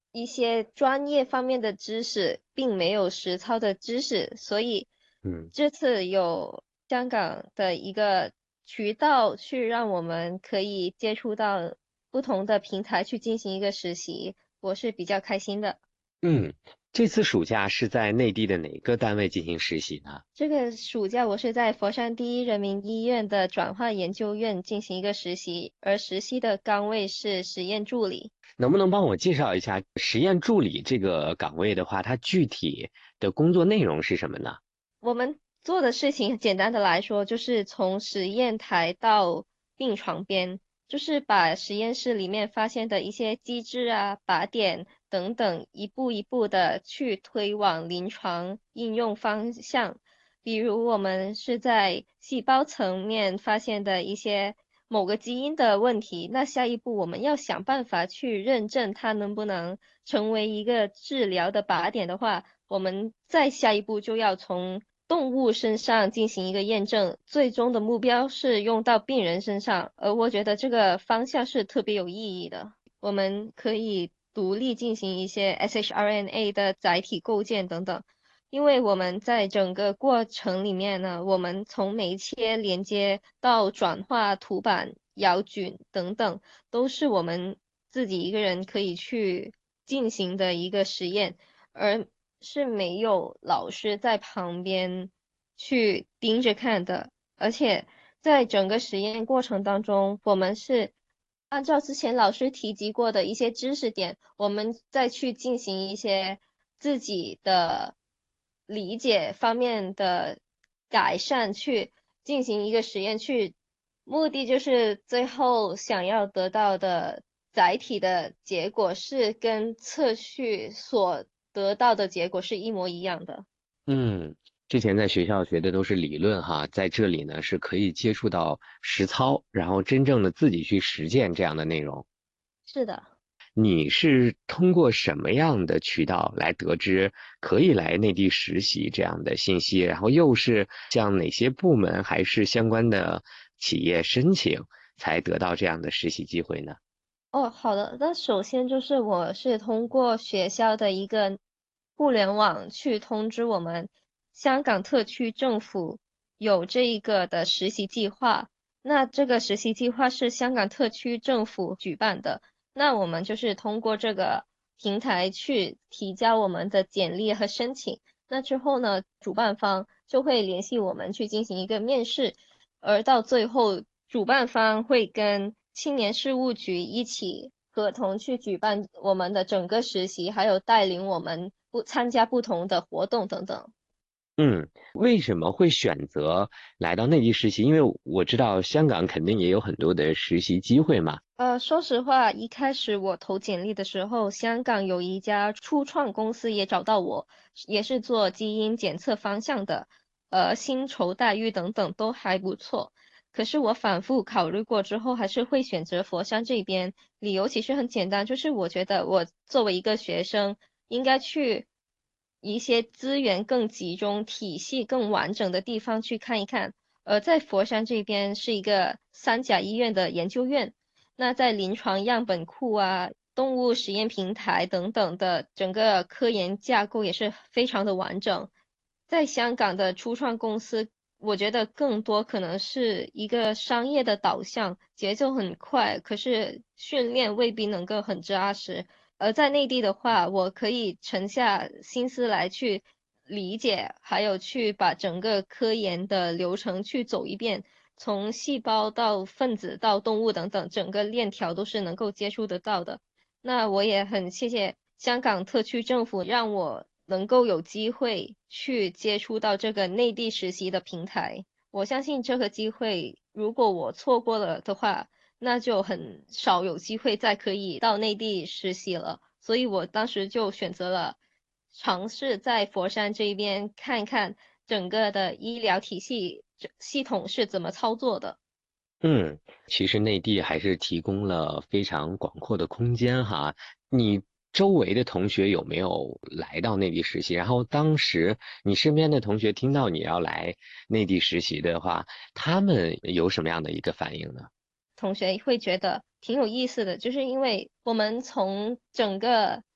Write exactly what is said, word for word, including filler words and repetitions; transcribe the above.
一些专业方面的知识，并没有实操的知识，所以嗯。 这次有香港的一个渠道去让我们可以接触到不同的平台去进行一个实习，我是比较开心的。 嗯，这次暑假是在内地的哪个单位进行实习呢？ 这个暑假我是在佛山第一人民医院的转化研究院进行一个实习，而实习的岗位是实验助理。 能不能帮我介绍一下实验助理这个岗位的话，它具体的工作内容是什么呢？ 我们做的事情，简单的来说，就是从实验台到病床边，就是把实验室里面发现的一些机制啊、靶点等等，一步一步的去推往临床应用方向。比如我们是在细胞层面发现的一些某个基因的问题，那下一步我们要想办法去认证它能不能成为一个治疗的靶点的话。我们再下一步就要从动物身上进行一个验证，最终的目标是用到病人身上，而我觉得这个方向是特别有意义的。我们可以独立进行一些 shRNA 的载体构建等等，因为我们在整个过程里面呢，我们从酶切连接到转化图版、咬菌等等，都是我们自己一个人可以去进行的一个实验。而是没有老师在旁边去盯着看的，而且在整个实验过程当中，我们是按照之前老师提及过的一些知识点，我们再去进行一些自己的理解方面的改善，去进行一个实验，去目的就是最后想要得到的载体的结果是跟测序所得到的结果是一模一样的。 嗯，之前在学校学的都是理论哈，在这里呢是可以接触到实操，然后真正的自己去实践这样的内容。 是的。 你是通过什么样的渠道来得知可以来内地实习这样的信息？然后又是向哪些部门还是相关的企业申请，才得到这样的实习机会呢？ 哦，好的。那首先就是我是通过学校的一个互联网去通知我们香港特区政府有这一个的实习计划。那这个实习计划是香港特区政府举办的。那我们就是通过这个平台去提交我们的简历和申请。那之后呢，主办方就会联系我们去进行一个面试。而到最后，主办方会跟青年事务局一起合同去举办我们的整个实习，还有带领我们不参加不同的活动等等。 嗯，为什么会选择来到内地实习？因为我知道香港肯定也有很多的实习机会嘛。 呃，说实话，一开始我投简历的时候，香港有一家初创公司也找到我，也是做基因检测方向的，呃，薪酬待遇等等都还不错。可是我反复考虑过之后，还是会选择佛山这边。理由其实很简单，就是我觉得我作为一个学生，应该去一些资源更集中、体系更完整的地方去看一看。而在佛山这边是一个三甲医院的研究院。那在临床样本库啊、动物实验平台等等的整个科研架构也是非常的完整。在香港的初创公司，我觉得更多可能是一个商业的导向，节奏很快，可是训练未必能够很扎实。而在内地的话，我可以沉下心思来去理解，还有去把整个科研的流程去走一遍，从细胞到分子到动物等等，整个链条都是能够接触得到的。那我也很谢谢香港特区政府，让我能够有机会去接触到这个内地实习的平台。我相信这个机会，如果我错过了的话，那就很少有机会再可以到内地实习了。所以我当时就选择了尝试在佛山这边看一看整个的医疗体系这系统是怎么操作的。 嗯，其实内地还是提供了非常广阔的空间哈。你周围的同学有没有来到内地实习？然后当时你身边的同学听到你要来内地实习的话，他们有什么样的一个反应呢？ 同学会觉得挺有意思的，就是因为我们从整个